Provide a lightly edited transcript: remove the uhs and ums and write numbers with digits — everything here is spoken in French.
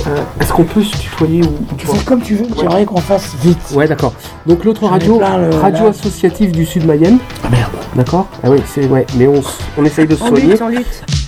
Est-ce qu'on peut se tutoyer ou Tu fais comme tu veux, j'aimerais qu'on fasse vite. Ouais, d'accord. Donc l'autre radio, radio associative du Sud Mayenne. Ah merde. D'accord. Ah oui, c'est ouais, mais on essaye de se soigner. On lutte.